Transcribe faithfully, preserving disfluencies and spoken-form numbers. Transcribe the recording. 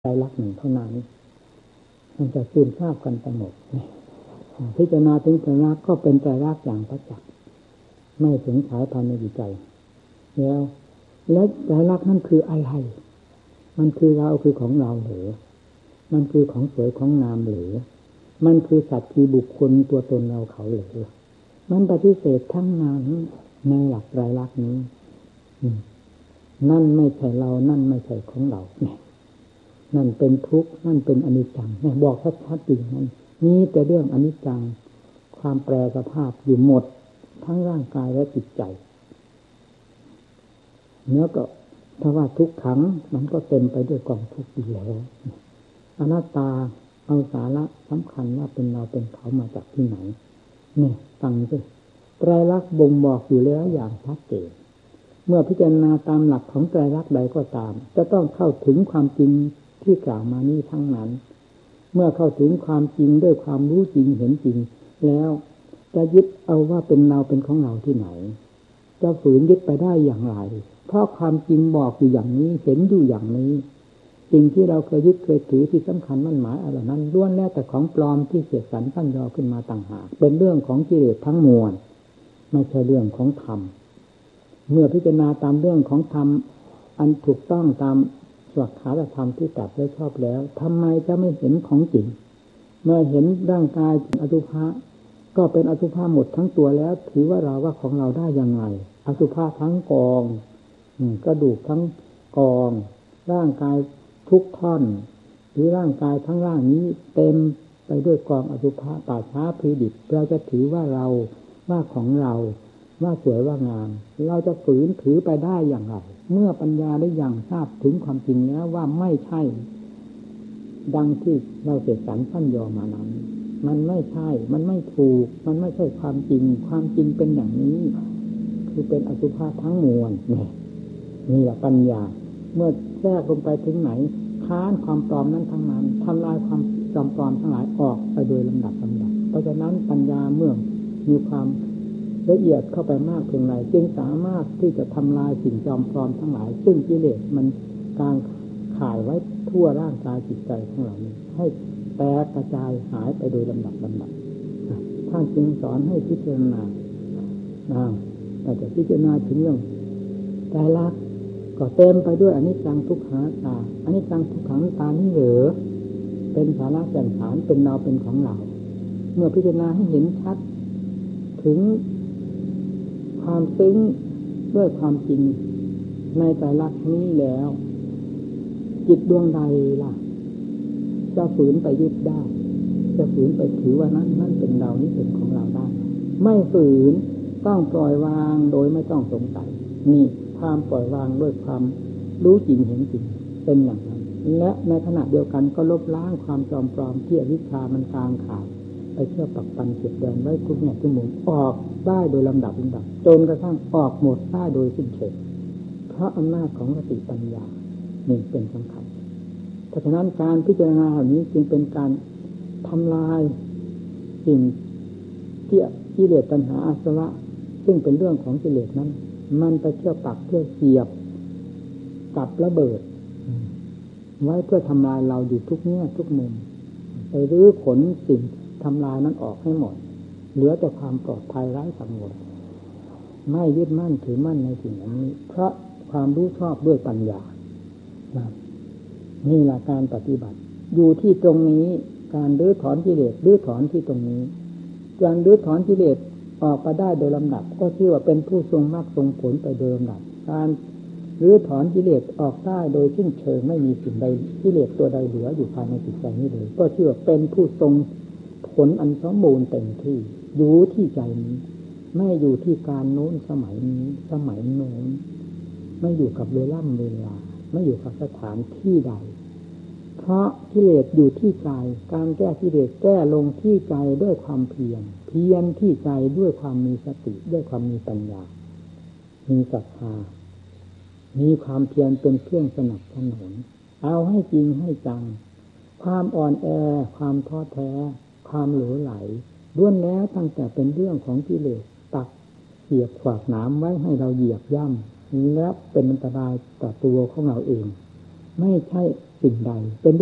ใจรักหนึ่งเท่านั้นมันจะซึมซาบกันไปหมดพิจารณาถึงใจรักก็เป็นใจรักอย่างประจักษ์ไม่ถึงสายภายในจิตใจแล้วและใจรักนั่นคืออะไรมันคือเราคือของเราหรือมันคือของสวยของงามหรือมันคือสัตว์คือบุคคลตัวตนเราเขาหรือมันปฏิเสธทั้งนั้นในหลักใจรักนี้นั่นไม่ใช่เรานั่นไม่ใช่ของเราเนี่ยนั่นเป็นทุกข์นั่นเป็นอนิจจังเนี่ยบอกชัดๆอย่างนั้นมีแต่เรื่องอนิจจังความแปรสภาพอยู่หมดทั้งร่างกายและจิตใจเนื้อก็ถ้าว่าทุกขังมันก็เต็มไปด้วยกองทุกข์อยู่แล้วอนัตตาเอาสาระสำคัญว่าเป็นเราเป็นเขามาจากที่ไหนเนี่ยฟังสิไตรลักษณ์บ่งบอกอยู่แล้วอย่างชัดเจนเมื่อพิจารณาตามหลักของไตรลักษณ์ใดก็ตามจะต้องเข้าถึงความจริงที่กล่าวมานี้ทั้งนั้นเมื่อเข้าถึงความจริงด้วยความรู้จริงเห็นจริงแล้วจะยึดเอาว่าเป็นเราเป็นของเราที่ไหนจะฝืนยึดไปได้อย่างไรเพราะความจริงบอกอยู่อย่างนี้เห็นอยู่อย่างนี้สิ่งที่เราเคยยึดเคยถือที่สำคัญมั่นหมายอะไรนั้นล้วนแล้วแต่ของปลอมที่เสียดสันปั้นยอขึ้นมาต่างหากเป็นเรื่องของกิเลสทั้งมวลไม่ใช่เรื่องของธรรมเมื่อพิจารณาตามเรื่องของธรรมอันถูกต้องตามสวดขาธรรมที่ตรัสไว้ชอบแล้วทำไมจะไม่เห็นของจริงเมื่อเห็นร่างกายอสุภะก็เป็นอสุภะหมดทั้งตัวแล้วถือว่าเราว่าของเราได้ยังไงอสุภะทั้งกองกระดูกทั้งกองร่างกายทุกท่อนหรือร่างกายทั้งร่างนี้เต็มไปด้วยกองอสุภะป่าช้าพลีดิบเราจะถือว่าเราว่าของเราว่าสวยว่างามเราจะฝืนถือไปได้อย่างไรเมื่อปัญญาได้อย่างทราบถึงความจริงแล้วว่าไม่ใช่ดังที่เราเสกสรรปั้นยอมานั้นมันไม่ใช่มันไม่ถูกมันไม่ใช่ความจริงความจริงเป็นอย่างนี้คือเป็นอสุภะทั้งมวลนี่นี่แหละปัญญาเมื่อแทรกลงไปถึงไหนค้านความปลอมนั้นทั้งนั้นทำลายความจอมปลอมทั้งหลายออกไปโดยลำดับลำดับเพราะฉะนั้นปัญญาเมื่อมีความละเอียดเข้าไปมากเพียงไรจึงสามารถที่จะทำลายสิ่งจอมปลอมทั้งหลายซึ่งกิเลสมันกางข่ายไว้ทั่วร่างกายจิตใจของเรานี้ให้แตกกระจายหายไปโดยลำดับลำดับท่านจึงสอนให้พิจารณาแต่จะพิจารณาถึงเรื่องใจรักก็เต็มไปด้วยอนิจจังทุกขังอนัตตาอนิจจังทุกขังอนัตตานี่เหรอเป็นสาระแก่นสารเป็นเราเป็นของเราเมื่อพิจารณาให้เห็นชัดถึงความซึ้งด้วยความจริงในไตรลักษณ์นี้แล้วจิตดวงใดล่ะจะฝืนไปยึดได้จะฝืนไปถือว่านั้นนั่นเป็นเรานี่เป็นของเราได้ไม่ฝืนต้องปล่อยวางโดยไม่ต้องสงสัยนี่ความปล่อยวางด้วยความรู้จริงเห็นจริงเป็นอย่างนั้นและในขณะเดียวกันก็ลบล้างความจอมปลอมที่อวิชชามันกางขายไปเชื่อปักปันเก็บแดนไว้ทุกแง่ทุกมุมออกได้โดยลำดับลำดับจนกระทั่งออกหมดได้โดยสิ้นเชิงเพราะอำนาจของสติปัญญานี่เป็นสำคัญเพราะฉะนั้นการพิจารณาแบบนี้จึงเป็นการทำลายสิ่งที่กิเลสตัณหาอาสวะซึ่งเป็นเรื่องของกิเลสนั้นมันไปเชื่อปักเพื่อเสียบกับระเบิดไว้เพื่อทำลายเราอยู่ทุกแง่ทุกมุมไปรื้อขนสิ่งทำลายนั้นออกให้หมดเหลือแต่ความปลอดภัยไร้กังวลไม่ยึดมั่นถือมั่นในสิ่งนี้เพราะความรู้ชอบด้วยปัญญานี่แหละการปฏิบัติอยู่ที่ตรงนี้การรื้อถอนกิเลสรื้อถอนที่ตรงนี้การรื้อถอนกิเลสออกไปได้โดยลำดับก็ชื่อว่าเป็นผู้ทรงมรรคทรงผลไปโดยลำดับการรื้อถอนกิเลสออกได้โดยสิ้นเชิงไม่มีสิ่งใดกิเลสตัวใดเหลืออยู่ภายในจิตใจนี้เลยก็ชื่อว่าเป็นผู้ทรงผลอันสมบูรณ์เต็มที่อยู่ที่ใจนี้ไม่อยู่ที่การโน้นสมัยนี้สมัยโน้นไม่อยู่กับเวลาเวลาไม่อยู่กับสถานที่ใดเพราะกิเลสอยู่ที่ใจการแก้กิเลสแก้ลงที่ใจด้วยความเพียรเพียรที่ใจด้วยความมีสติด้วยความมีปัญญามีศรัทธามีความเพียรเป็นเครื่องสนับสนุนเอาให้จริงให้จังความอ่อนแอความท้อแท้ความเหลวไหลล้วนแล้วตั้งแต่เป็นเรื่องของกิเลสตักเสียบขวากหนามไว้ให้เราเหยียบย่ำและเป็นอันตรายต่อตัวของเราเองไม่ใช่สิ่งใดเป็น